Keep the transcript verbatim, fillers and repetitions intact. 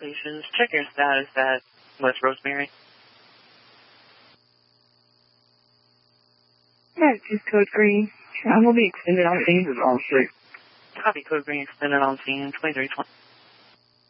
Congratulations. Check your status at West Rosemary. Yeah, just code green. I will be extended on scene. Copy, code green extended on scene, twenty-three twenty.